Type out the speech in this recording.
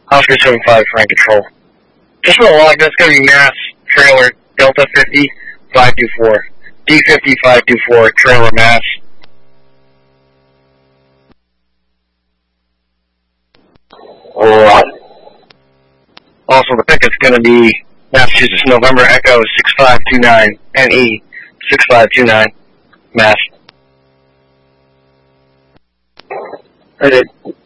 Oscar 75, Frank Control. Just for the log, that's going to be Mass Trailer Delta 50 524. D50 524 Trailer Mass. Also, the picket's going to be Massachusetts November Echo 6529 NE 6529 Mass.